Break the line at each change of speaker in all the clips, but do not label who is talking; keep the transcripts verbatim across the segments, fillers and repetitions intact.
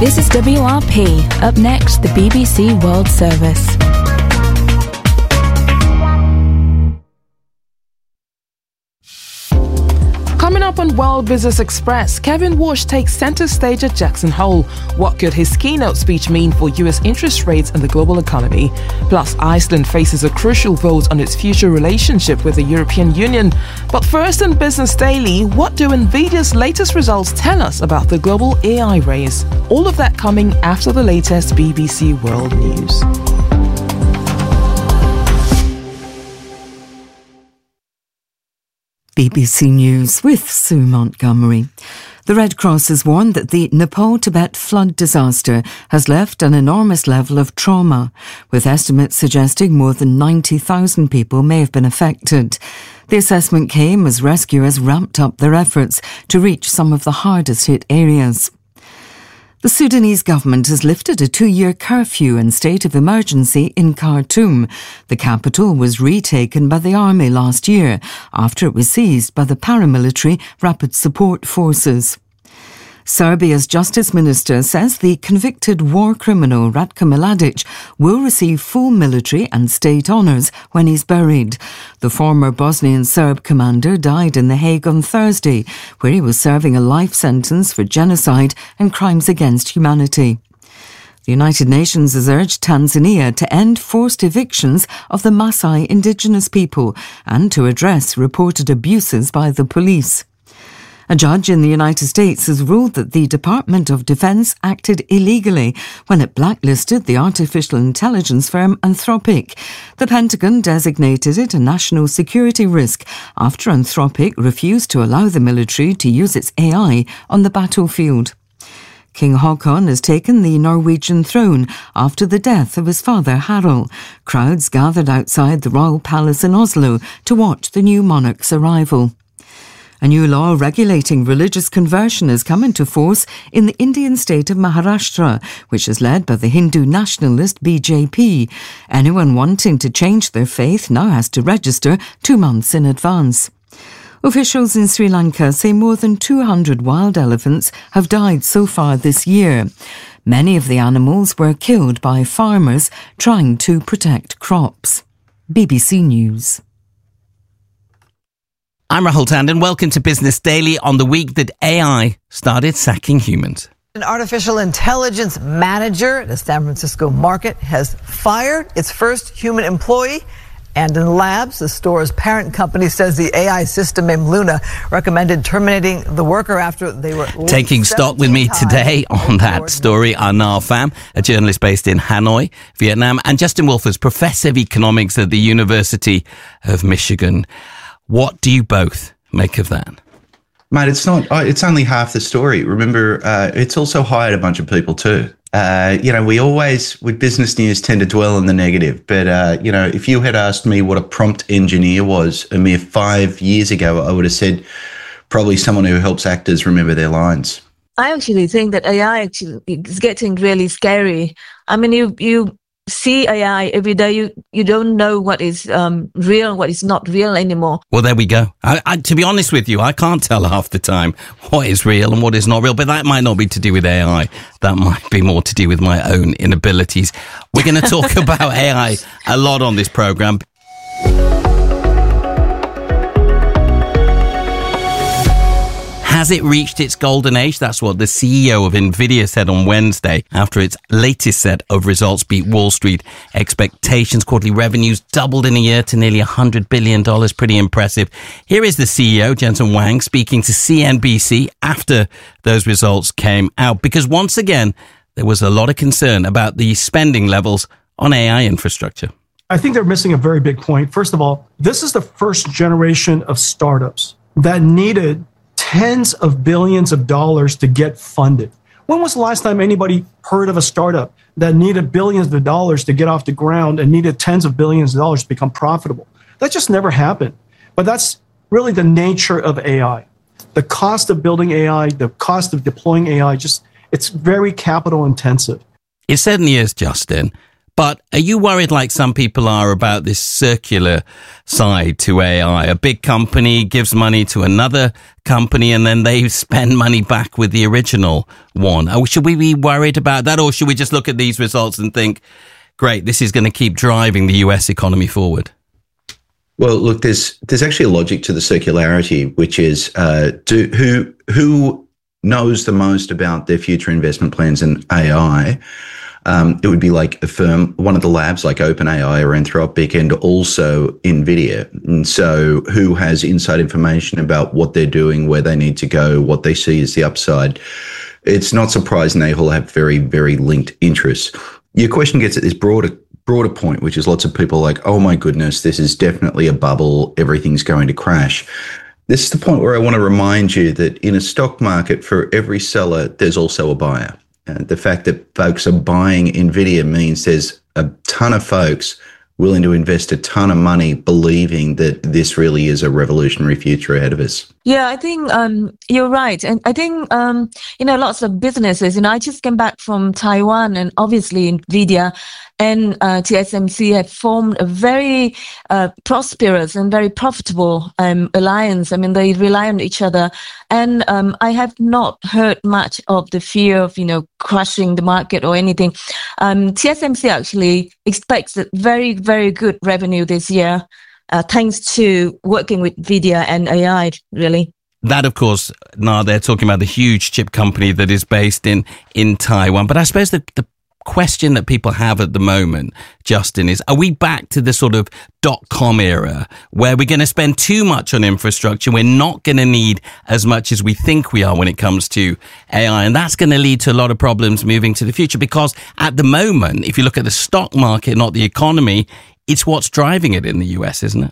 This is W R P. Up next, the B B C World Service.
Coming up on World Business Express, Kevin Walsh takes centre stage at Jackson Hole. What could his keynote speech mean for U S interest rates and the global economy? Plus, Iceland faces a crucial vote on its future relationship with the European Union. But first in Business Daily, what do NVIDIA's latest results tell us about the global A I race? All of that coming after the latest B B C World News.
B B C News with Sue Montgomery. The Red Cross has warned that the Nepal-Tibet flood disaster has left an enormous level of trauma, with estimates suggesting more than ninety thousand people may have been affected. The assessment came as rescuers ramped up their efforts to reach some of the hardest hit areas. The Sudanese government has lifted a two-year curfew and state of emergency in Khartoum. The capital was retaken by the army last year after it was seized by the paramilitary Rapid Support Forces. Serbia's Justice Minister says the convicted war criminal Ratko Mladic will receive full military and state honours when he's buried. The former Bosnian Serb commander died in The Hague on Thursday, where he was serving a life sentence for genocide and crimes against humanity. The United Nations has urged Tanzania to end forced evictions of the Maasai indigenous people and to address reported abuses by the police. A judge in the United States has ruled that the Department of Defense acted illegally when it blacklisted the artificial intelligence firm Anthropic. The Pentagon designated it a national security risk after Anthropic refused to allow the military to use its A I on the battlefield. King Haakon has taken the Norwegian throne after the death of his father Harald. Crowds gathered outside the royal palace in Oslo to watch the new monarch's arrival. A new law regulating religious conversion has come into force in the Indian state of Maharashtra, which is led by the Hindu nationalist B J P. Anyone wanting to change their faith now has to register two months in advance. Officials in Sri Lanka say more than two hundred wild elephants have died so far this year. Many of the animals were killed by farmers trying to protect crops. B B C News.
I'm Rahul Tandon. Welcome to Business Daily on the week that A I started sacking humans.
An artificial intelligence manager at a San Francisco market has fired its first human employee. Andon Labs, the store's parent company, says the A I system named Luna recommended terminating the worker after they were...
Taking stock with me today on that story are Na Pham, a journalist based in Hanoi, Vietnam, and Justin Wolfers, Professor of Economics at the University of Michigan. What do you both make of that?
Mate, it's not, it's only half the story. Remember, uh, it's also hired a bunch of people too. Uh, you know, we always, with business news, tend to dwell on the negative. But, uh, you know, if you had asked me what a prompt engineer was a mere five years ago, I would have said probably someone who helps actors remember their lines.
I actually think that A I actually is getting really scary. I mean, you, you, see A I every day, you you don't know what is um, real, what is not real anymore.
Well, there we go. I, I, to be honest with you, I can't tell half the time what is real and what is not real, but that might not be to do with A I. That might be more to do with my own inabilities. We're going to talk about A I a lot on this programme. Has it reached its golden age? That's what the C E O of NVIDIA said on Wednesday after its latest set of results beat Wall Street expectations. Quarterly revenues doubled in a year to nearly one hundred billion dollars. Pretty impressive. Here is the C E O, Jensen Huang, speaking to C N B C after those results came out, because once again, there was a lot of concern about the spending levels on A I infrastructure.
I think they're missing a very big point. First of all, this is the first generation of startups that needed tens of billions of dollars to get funded. When was the last time anybody heard of a startup that needed billions of dollars to get off the ground and needed tens of billions of dollars to become profitable? That just never happened. But that's really the nature of A I. The cost of building A I, the cost of deploying A I, just it's very capital intensive.
It certainly is, Justin. But are you worried, like some people are, about this circular side to A I? A big company gives money to another company and then they spend money back with the original one. Oh, should we be worried about that, or should we just look at these results and think, great, this is going to keep driving the U S economy forward?
Well, look, there's there's actually a logic to the circularity, which is uh, do, who who knows the most about their future investment plans in A I. Um, it would be like a firm, one of the labs like OpenAI or Anthropic, and also NVIDIA. And so who has inside information about what they're doing, where they need to go, what they see as the upside. It's not surprising they all have very, very linked interests. Your question gets at this broader broader point, which is lots of people like, oh my goodness, this is definitely a bubble. Everything's going to crash. This is the point where I want to remind you that in a stock market, for every seller, there's also a buyer. Uh, the fact that folks are buying NVIDIA means there's a ton of folks willing to invest a ton of money believing that this really is a revolutionary future ahead of us.
Yeah, I think um, you're right. And I think, um, you know, lots of businesses, you know, I just came back from Taiwan, and obviously NVIDIA and uh, T S M C have formed a very uh, prosperous and very profitable um, alliance. I mean, they rely on each other. And um, I have not heard much of the fear of, you know, crushing the market or anything. Um, T S M C actually expects a very, very good revenue this year. Uh, thanks to working with NVIDIA and A I, really.
That, of course, now they're talking about the huge chip company that is based in, in Taiwan. But I suppose the, the question that people have at the moment, Justin, is, are we back to the sort of dot-com era where we're going to spend too much on infrastructure? We're not going to need as much as we think we are when it comes to A I. And that's going to lead to a lot of problems moving to the future, because at the moment, if you look at the stock market, not the economy, it's what's driving it in the U S, isn't it?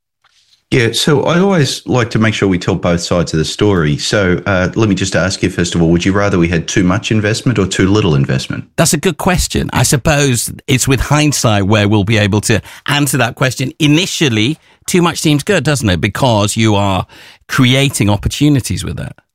Yeah, so I always like to make sure we tell both sides of the story. So uh, let me just ask you, first of all, would you rather we had too much investment or too little investment?
That's a good question. I suppose it's with hindsight where we'll be able to answer that question. Initially, too much seems good, doesn't it? Because you are creating opportunities with that.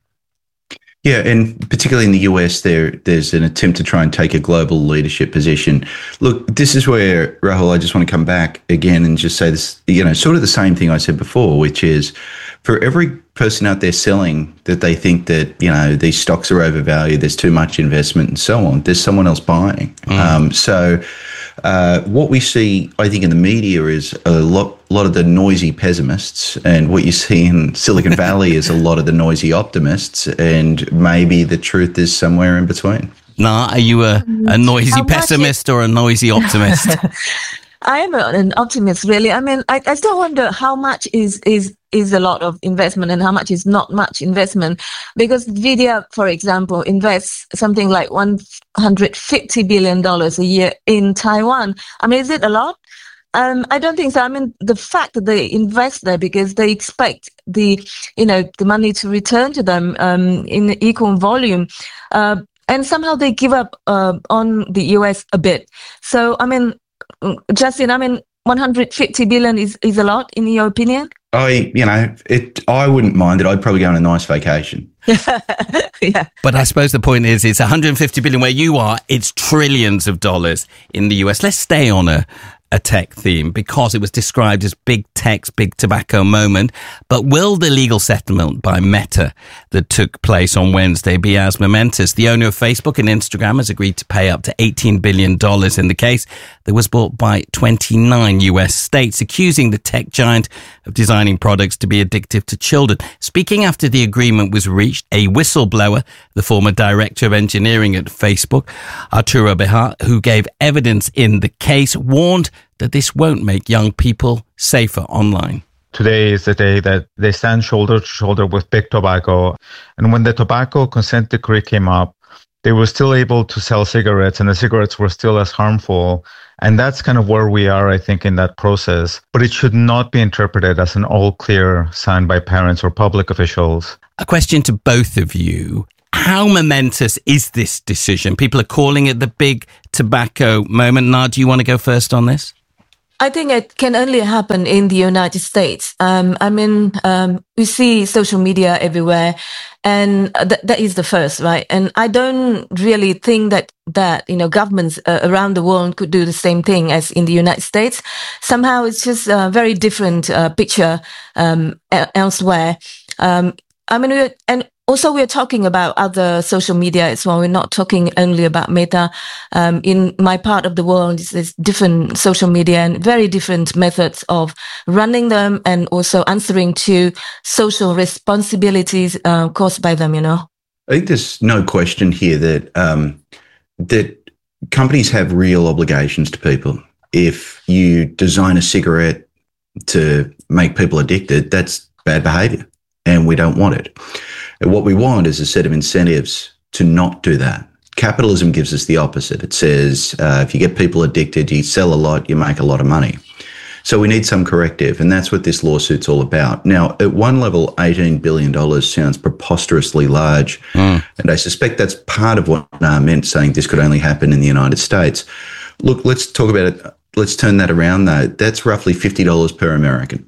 Yeah, and particularly in the U S, there there's an attempt to try and take a global leadership position. Look, this is where, Rahul, I just want to come back again and just say this, you know, sort of the same thing I said before, which is for every person out there selling that they think that, you know, these stocks are overvalued, there's too much investment and so on, there's someone else buying. Mm. Um, so uh, what we see, I think, in the media is a lot, lot of the noisy pessimists, and what you see in Silicon Valley is a lot of the noisy optimists, and maybe the truth is somewhere in between.
Nah, are you a, a noisy pessimist or a noisy optimist?
I am an optimist, really. I mean, I, I still wonder how much is, is, is a lot of investment and how much is not much investment. Because NVIDIA, for example, invests something like one hundred fifty billion dollars a year in Taiwan. I mean, is it a lot? Um, I don't think so. I mean, the fact that they invest there because they expect the, you know, the money to return to them um, in equal volume. Uh, and somehow they give up uh, on the U S a bit. So, I mean, Justin, I mean, one hundred fifty billion is, is a lot in your opinion?
I, you know, it. I wouldn't mind it. I'd probably go on a nice vacation.
Yeah.
But I suppose the point is, it's one hundred fifty billion where you are. It's trillions of dollars in the U S. Let's stay on a, a tech theme because it was described as big tech's big tobacco moment. But will the legal settlement by Meta that took place on Wednesday be as momentous? The owner of Facebook and Instagram has agreed to pay up to eighteen billion dollars in the case that was brought by twenty-nine U S states, accusing the tech giant of designing products to be addictive to children. Speaking after the agreement was reached, a whistleblower, the former director of engineering at Facebook, Arturo Bejar, who gave evidence in the case, warned that this won't make young people safer online.
Today is the day that they stand shoulder to shoulder with big tobacco. And when the tobacco consent decree came up, they were still able to sell cigarettes, and the cigarettes were still as harmful. And that's kind of where we are, I think, in that process. But it should not be interpreted as an all clear sign by parents or public officials.
A question to both of you. How momentous is this decision? People are calling it the big tobacco moment. Na, do you want to go first on this?
I think it can only happen in the United States. Um, I mean, um, we see social media everywhere, and th- that is the first, right? And I don't really think that that you know governments uh, around the world could do the same thing as in the United States. Somehow, it's just a very different uh, picture um, elsewhere. Um, I mean, we're, and also we're talking about other social media as well. We're not talking only about Meta. Um, in my part of the world, there's different social media and very different methods of running them and also answering to social responsibilities uh, caused by them, you know.
I think there's no question here that um, that companies have real obligations to people. If you design a cigarette to make people addicted, that's bad behavior, and we don't want it. And what we want is a set of incentives to not do that. Capitalism gives us the opposite. It says uh, if you get people addicted, you sell a lot, you make a lot of money. So we need some corrective, and that's what this lawsuit's all about. Now, at one level, eighteen billion dollars sounds preposterously large, mm. and I suspect that's part of what Nah meant saying this could only happen in the United States. Look, let's talk about it. Let's turn that around, though. That's roughly fifty dollars per American.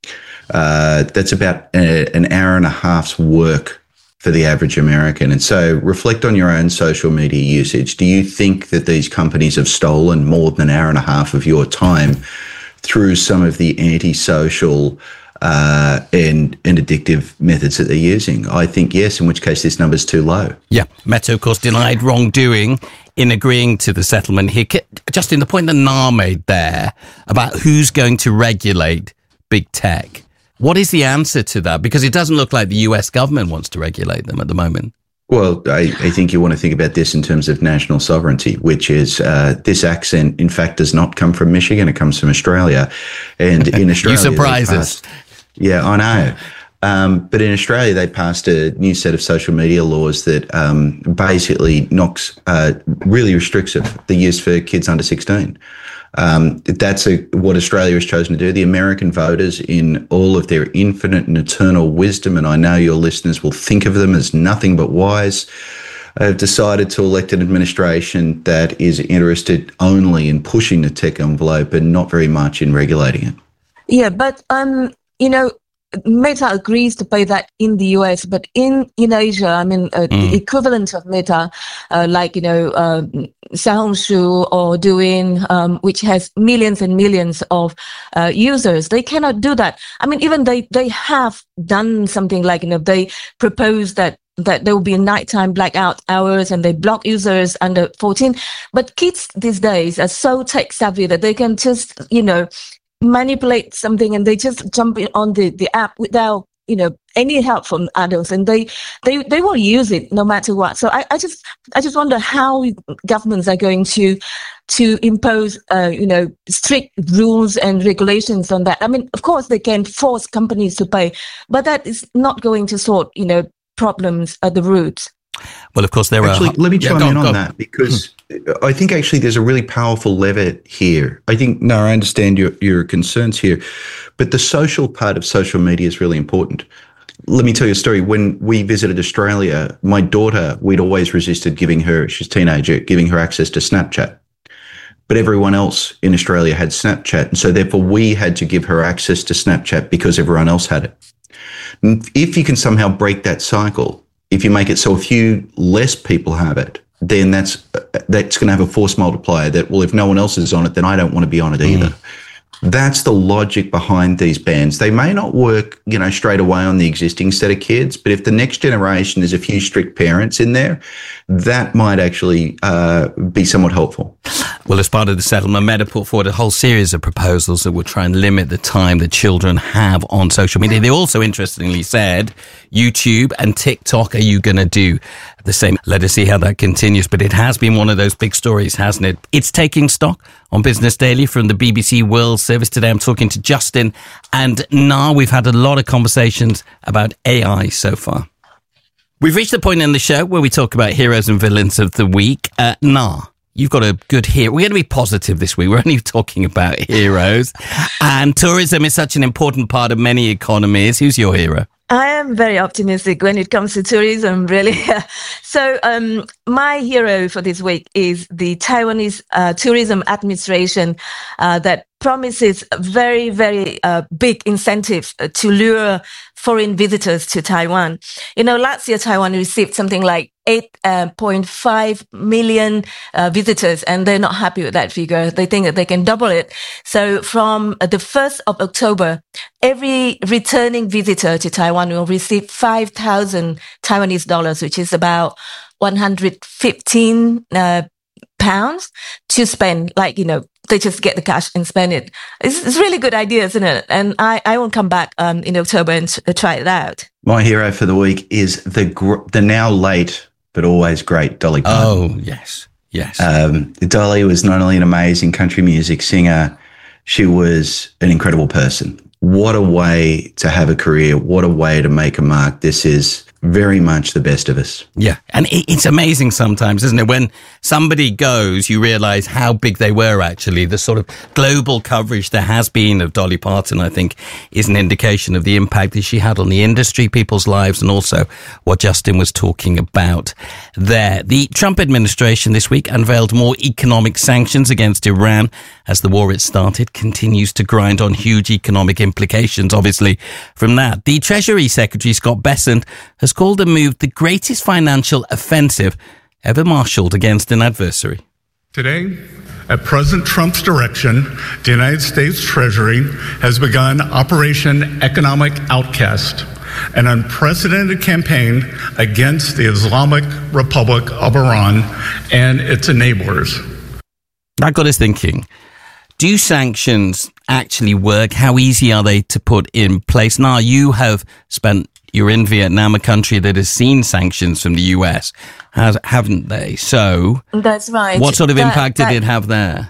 Uh, that's about a, an hour and a half's work for the average American. And so reflect on your own social media usage. Do you think that these companies have stolen more than an hour and a half of your time through some of the antisocial uh, and, and addictive methods that they're using? I think yes, in which case this number's too low.
Yeah, Meta, of course, denied wrongdoing in agreeing to the settlement here. Justin, the point that Nah made there about who's going to regulate big tech, what is the answer to that? Because it doesn't look like the U S government wants to regulate them at the moment.
Well, I, I think you want to think about this in terms of national sovereignty, which is uh, this accent, in fact, does not come from Michigan. It comes from Australia. And in Australia...
You surprise us.
Yeah, I know. Um, but in Australia, they passed a new set of social media laws that um, basically knocks, uh, really restricts it, the use for kids under sixteen. Um, that's a, what Australia has chosen to do. The American voters, in all of their infinite and eternal wisdom, and I know your listeners will think of them as nothing but wise, have decided to elect an administration that is interested only in pushing the tech envelope and not very much in regulating it.
Yeah, but, um, you know, Meta agrees to pay that in the U S, but in, in Asia, I mean, uh, mm. the equivalent of Meta, uh, like, you know, uh, Xiaohongshu or Douyin, um, which has millions and millions of uh, users, they cannot do that. I mean, even they, they have done something like, you know, they propose that that there will be nighttime blackout hours and they block users under fourteen. But kids these days are so tech savvy that they can just, you know, manipulate something and they just jump in on the, the app without, you know, any help from adults, and they, they, they will use it no matter what. So I, I just I just wonder how governments are going to to impose, uh, you know, strict rules and regulations on that. I mean, of course, they can force companies to pay, but that is not going to sort, you know, problems at the roots.
Well, of course, there
actually,
are...
Actually, let me chime
yeah,
in
on,
on,
on
that, because I think actually there's a really powerful lever here. I think, no, I understand your, your concerns here, but the social part of social media is really important. Let me tell you a story. When we visited Australia, my daughter, we'd always resisted giving her, she's a teenager, giving her access to Snapchat. But everyone else in Australia had Snapchat, and so therefore we had to give her access to Snapchat because everyone else had it. And if you can somehow break that cycle, if you make it so a few less people have it, then that's that's going to have a force multiplier that, well, if no one else is on it, then I don't want to be on it either. Mm. That's the logic behind these bans. They may not work, you know, straight away on the existing set of kids, but if the next generation is a few strict parents in there, that might actually uh, be somewhat helpful.
Well, as part of the settlement, Meta put forward a whole series of proposals that would try and limit the time that children have on social media. They also interestingly said, YouTube and TikTok, are you going to do the same? Let us see how that continues. But it has been one of those big stories, hasn't it? It's Taking Stock on Business Daily from the B B C World Service. Today I'm talking to Justin and Nah. We've had a lot of conversations about A I so far. We've reached the point in the show where we talk about heroes and villains of the week. Uh, Nah, you've got a good hero. We're going to be positive this week. We're only talking about heroes. And tourism is such an important part of many economies. Who's your hero?
I am very optimistic when it comes to tourism, really. So um, my hero for this week is the Taiwanese uh, Tourism Administration uh, that promises very, very uh, big incentives to lure foreign visitors to Taiwan. You know, last year Taiwan received something like eight point five million uh, visitors, and they're not happy with that figure. They think that they can double it. So from the first of October, every returning visitor to Taiwan will receive five thousand Taiwanese dollars, which is about one hundred fifteen uh, pounds to spend. Like, you know, they just get the cash and spend it. It's, it's a really good idea, isn't it? And I, I will come back um, in October and uh, try it out.
My hero for the week is the gr- the now late but always great Dolly Parton.
Oh, yes, yes.
Um, Dolly was not only an amazing country music singer, she was an incredible person. What a way to have a career. What a way to make a mark. This is very much the best of us.
Yeah. And it, it's amazing sometimes, isn't it? When somebody goes, you realize how big they were actually. The sort of global coverage there has been of Dolly Parton, I think, is an indication of the impact that she had on the industry, people's lives, and also what Justin was talking about there. The Trump administration this week unveiled more economic sanctions against Iran as the war it started continues to grind on huge economic implications, obviously, from that. The Treasury Secretary, Scott Bessent, has called the move the greatest financial offensive ever marshaled against an adversary.
Today, at President Trump's direction, the United States Treasury has begun Operation Economic Outcast, an unprecedented campaign against the Islamic Republic of Iran and its enablers.
That got us thinking. Do sanctions actually work? How easy are they to put in place? Now, you have spent, you're in Vietnam, a country that has seen sanctions from the U S, has, haven't they? So,
that's right.
What sort of
that,
impact
that,
did it have there?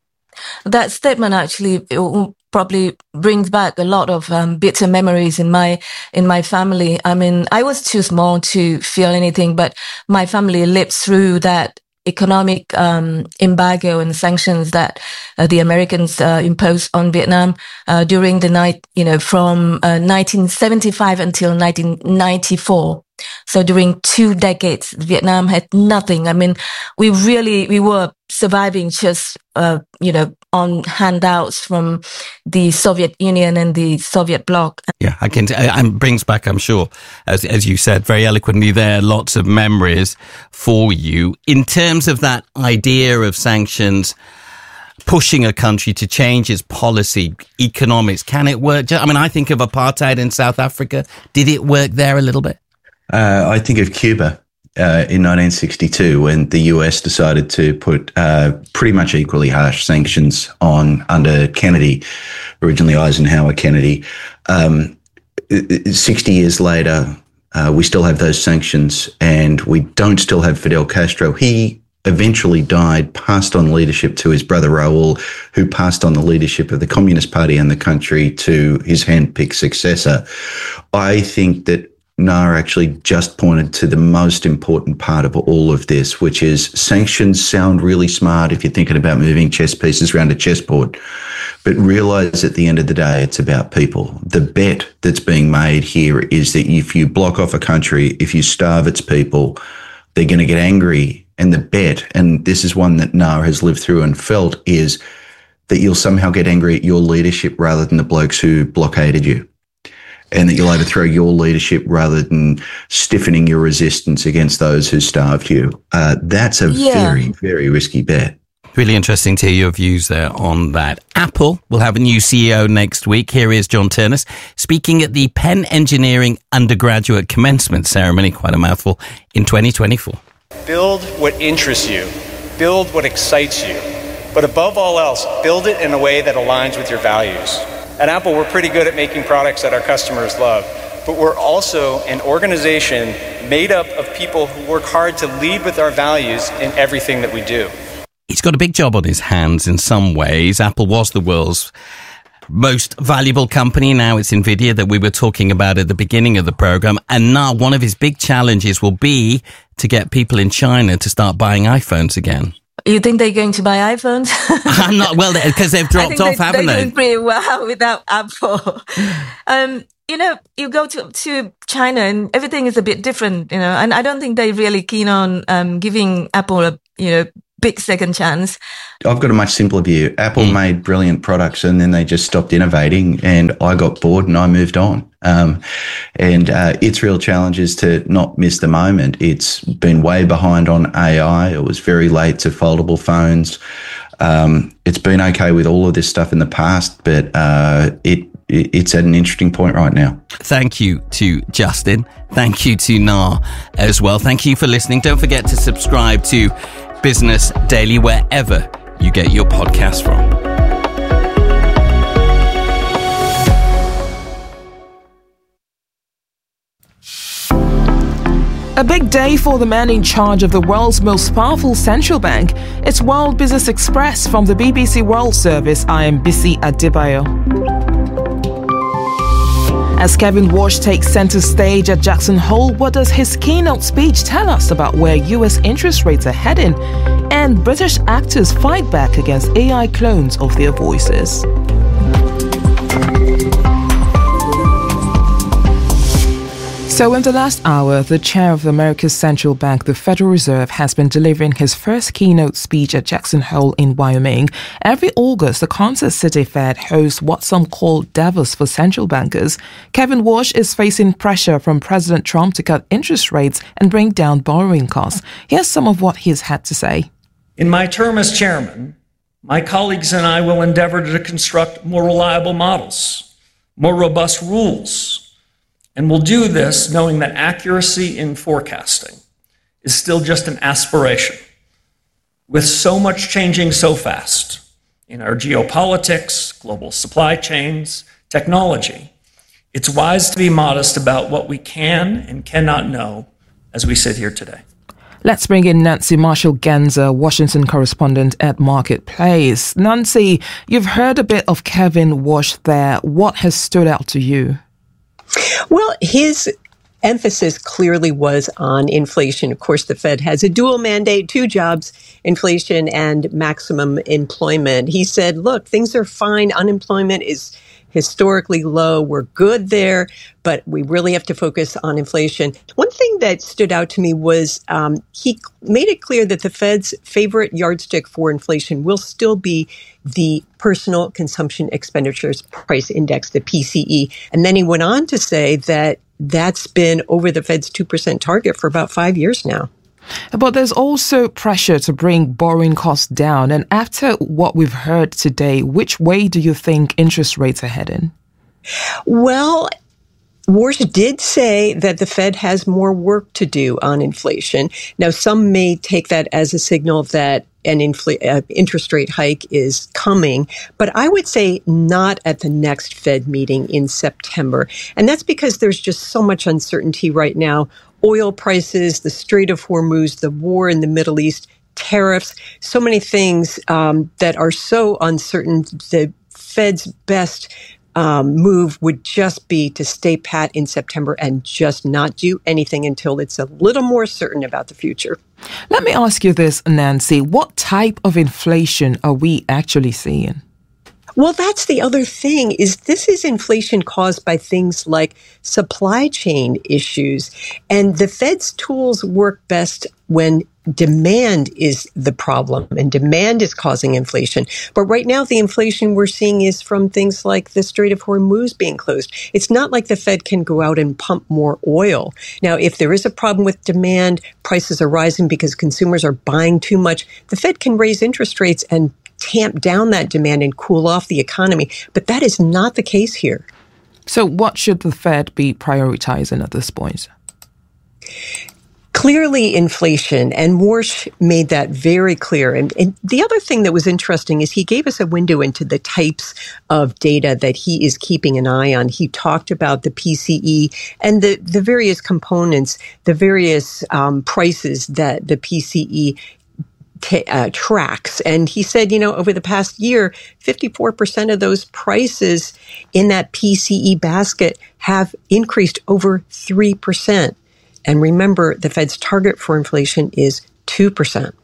That statement actually probably brings back a lot of um, bitter memories in my in my family. I mean, I was too small to feel anything, but my family lived through that economic um, embargo and sanctions that uh, the Americans uh, imposed on Vietnam uh, during the night, you know, from uh, nineteen seventy-five until nineteen ninety-four. So during two decades, Vietnam had nothing. I mean, we really, we were surviving just, uh, you know, on handouts from the Soviet Union and the Soviet bloc.
Yeah, I can, and brings back, I'm sure, as as you said, very eloquently there, lots of memories for you. In terms of that idea of sanctions, pushing a country to change its policy, economics, can it work? I mean, I think of apartheid in South Africa. Did it work there a little bit?
Uh, I think of Cuba uh, in nineteen sixty-two when the U S decided to put uh, pretty much equally harsh sanctions on under Kennedy, originally Eisenhower Kennedy. Um, sixty years later, uh, we still have those sanctions and we don't still have Fidel Castro. He eventually died, passed on leadership to his brother Raul, who passed on the leadership of the Communist Party and the country to his handpicked successor. I think that Nga actually just pointed to the most important part of all of this, which is sanctions sound really smart if you're thinking about moving chess pieces around a chessboard, but realize at the end of the day, it's about people. The bet that's being made here is that if you block off a country, if you starve its people, they're going to get angry. And the bet, and this is one that Nga has lived through and felt, is that you'll somehow get angry at your leadership rather than the blokes who blockaded you. And that you'll overthrow your leadership rather than stiffening your resistance against those who starved you. Uh, that's a yeah. very, very risky bet.
Really interesting to hear your views there on that. Apple will have a new C E O next week. Here is John Ternus speaking at the Penn Engineering undergraduate commencement ceremony, quite a mouthful, in twenty twenty-four.
Build what interests you. Build what excites you. But above all else, build it in a way that aligns with your values. At Apple, we're pretty good at making products that our customers love, but we're also an organization made up of people who work hard to lead with our values in everything that we do.
He's got a big job on his hands in some ways. Apple was the world's most valuable company. Now it's NVIDIA that we were talking about at the beginning of the program. And now one of his big challenges will be to get people in China to start buying iPhones again.
You think they're going to buy iPhones?
I'm not, well, because they've dropped off,
they,
haven't
they're
they?
doing pretty well without Apple. um, you know, you go to, to China and everything is a bit different, you know, and I don't think they're really keen on um, giving Apple a, you know, big second chance.
I've got a much simpler view. Apple mm. made brilliant products and then they just stopped innovating, and I got bored and I moved on. Um, and uh, its real challenge is to not miss the moment. It's been way behind on A I. It was very late to foldable phones. Um, it's been okay with all of this stuff in the past, but uh, it it's at an interesting point right now.
Thank you to Justin. Thank you to Na as well. Thank you for listening. Don't forget to subscribe to Business Daily wherever you get your podcasts from.
A big day for the man in charge of the world's most powerful central bank. It's World Business Express from the B B C World Service. I am Bisi Adebayo. As Kevin Walsh takes center stage at Jackson Hole, what does his keynote speech tell us about where U S interest rates are heading? And British actors fight back against A I clones of their voices. So in the last hour, the chair of America's central bank, the Federal Reserve, has been delivering his first keynote speech at Jackson Hole in Wyoming. Every August, the Kansas City Fed hosts what some call Davos for central bankers. Kevin Walsh is facing pressure from President Trump to cut interest rates and bring down borrowing costs. Here's some of what he's had to say.
In my term as chairman, my colleagues and I will endeavor to construct more reliable models, more robust rules. And we'll do this knowing that accuracy in forecasting is still just an aspiration. With so much changing so fast in our geopolitics, global supply chains, technology, it's wise to be modest about what we can and cannot know as we sit here today.
Let's bring in Nancy Marshall-Genzer, Washington correspondent at Marketplace. Nancy, you've heard a bit of Kevin Walsh there. What has stood out to you?
Well, his emphasis clearly was on inflation. Of course, the Fed has a dual mandate, two jobs, inflation and maximum employment. He said, look, things are fine. Unemployment is historically low. We're good there, but we really have to focus on inflation. One thing that stood out to me was um, he made it clear that the Fed's favorite yardstick for inflation will still be the Personal Consumption Expenditures Price Index, the P C E. And then he went on to say that that's been over the Fed's two percent target for about five years now.
But there's also pressure to bring borrowing costs down. And after what we've heard today, which way do you think interest rates are heading?
Well, Walsh did say that the Fed has more work to do on inflation. Now, some may take that as a signal that an infl- uh, interest rate hike is coming, but I would say not at the next Fed meeting in September. And that's because there's just so much uncertainty right now. Oil prices, the Strait of Hormuz, the war in the Middle East, tariffs, so many things um, that are so uncertain. The Fed's best Um, move would just be to stay pat in September and just not do anything until it's a little more certain about the future.
Let me ask you this, Nancy. What type of inflation are we actually seeing?
Well, that's the other thing, is this is inflation caused by things like supply chain issues. And the Fed's tools work best when demand is the problem, and demand is causing inflation. But right now, the inflation we're seeing is from things like the Strait of Hormuz being closed. It's not like the Fed can go out and pump more oil. Now, if there is a problem with demand, prices are rising because consumers are buying too much, the Fed can raise interest rates and tamp down that demand and cool off the economy. But that is not the case here.
So what should the Fed be prioritizing at this point?
Clearly inflation, and Walsh made that very clear. And, and the other thing that was interesting is he gave us a window into the types of data that he is keeping an eye on. He talked about the P C E and the, the various components, the various um, prices that the P C E T- uh, tracks. And he said, you know, over the past year, fifty-four percent of those prices in that P C E basket have increased over three percent. And remember, the Fed's target for inflation is two percent.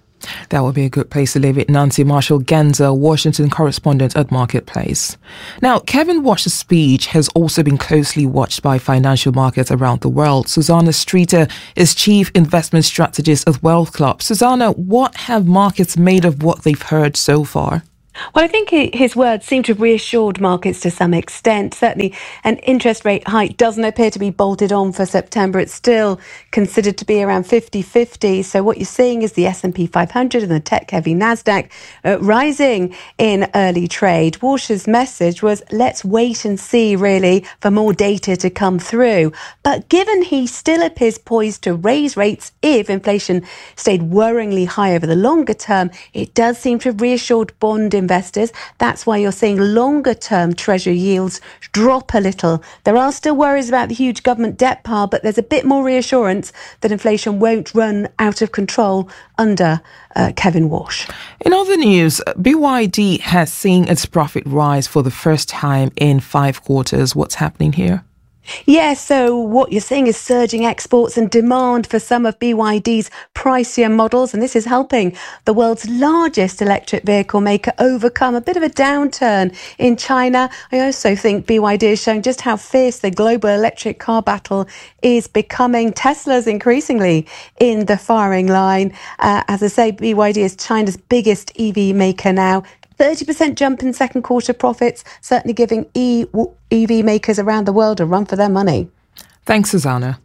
That would be a good place to leave it. Nancy Marshall-Genzer, Washington correspondent at Marketplace. Now, Kevin Walsh's speech has also been closely watched by financial markets around the world. Susanna Streeter is Chief Investment Strategist at Wealth Club. Susanna, what have markets made of what they've heard so far?
Well, I think his words seem to have reassured markets to some extent. Certainly, an interest rate hike doesn't appear to be bolted on for September. It's still considered to be around fifty-fifty. So what you're seeing is the S and P five hundred and the tech-heavy NASDAQ uh, rising in early trade. Walsh's message was, let's wait and see, really, for more data to come through. But given he still appears poised to raise rates if inflation stayed worryingly high over the longer term, it does seem to have reassured bond investors. That's why you're seeing longer term treasury yields drop a little. There are still worries about the huge government debt pile, but there's a bit more reassurance that inflation won't run out of control under uh, Kevin Walsh.
In other news, B Y D has seen its profit rise for the first time in five quarters. What's happening here?
Yeah, so what you're seeing is surging exports and demand for some of B Y D's pricier models, and this is helping the world's largest electric vehicle maker overcome a bit of a downturn in China. I also think B Y D is showing just how fierce the global electric car battle is becoming. Tesla's increasingly in the firing line. Uh, as I say, B Y D is China's biggest E V maker now. thirty percent jump in second quarter profits, certainly giving e- E V makers around the world a run for their money.
Thanks, Susanna.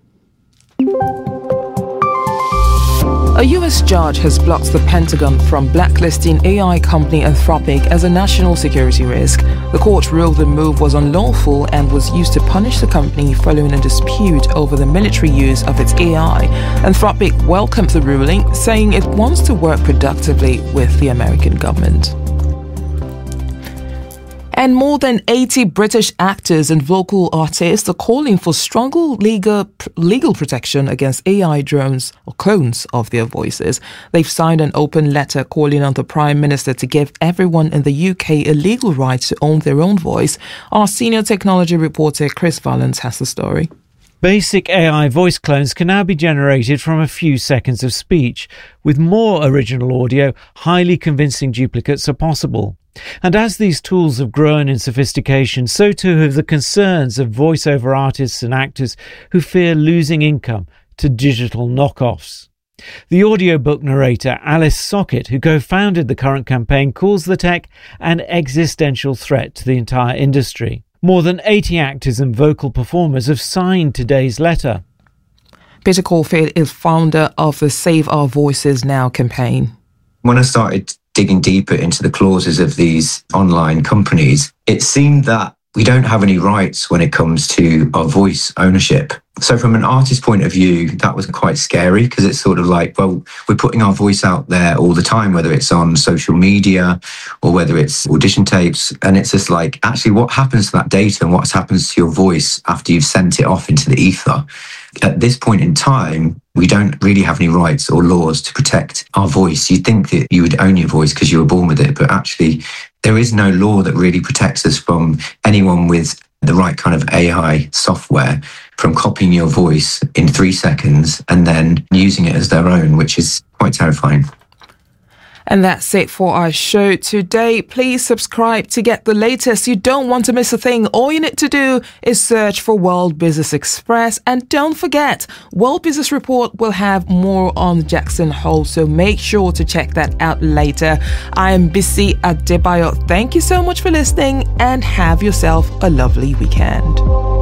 A U S judge has blocked the Pentagon from blacklisting A I company Anthropic as a national security risk. The court ruled the move was unlawful and was used to punish the company following a dispute over the military use of its A I. Anthropic welcomed the ruling, saying it wants to work productively with the American government. And more than eighty British actors and vocal artists are calling for stronger legal, legal protection against A I drones or clones of their voices. They've signed an open letter calling on the Prime Minister to give everyone in the U K a legal right to own their own voice. Our senior technology reporter Chris Valens has the story.
Basic A I voice clones can now be generated from a few seconds of speech. With more original audio, highly convincing duplicates are possible. And as these tools have grown in sophistication, so too have the concerns of voiceover artists and actors who fear losing income to digital knockoffs. The audiobook narrator Alice Sockett, who co-founded the current campaign, calls the tech an existential threat to the entire industry. More than eighty actors and vocal performers have signed today's letter.
Peter Caulfield is founder of the Save Our Voices Now campaign.
When I started digging deeper into the clauses of these online companies, it seemed that we don't have any rights when it comes to our voice ownership. So from an artist's point of view, that was quite scary because it's sort of like, well, we're putting our voice out there all the time, whether it's on social media or whether it's audition tapes. And it's just like, actually, what happens to that data and what happens to your voice after you've sent it off into the ether? At this point in time, we don't really have any rights or laws to protect our voice. You'd think that you would own your voice because you were born with it, but actually there is no law that really protects us from anyone with the right kind of A I software from copying your voice in three seconds and then using it as their own, which is quite terrifying.
And that's it for our show today. Please subscribe to get the latest. You don't want to miss a thing. All you need to do is search for World Business Express. And don't forget, World Business Report will have more on Jackson Hole, so make sure to check that out later. I am Bisi Adebayo. Thank you so much for listening and have yourself a lovely weekend.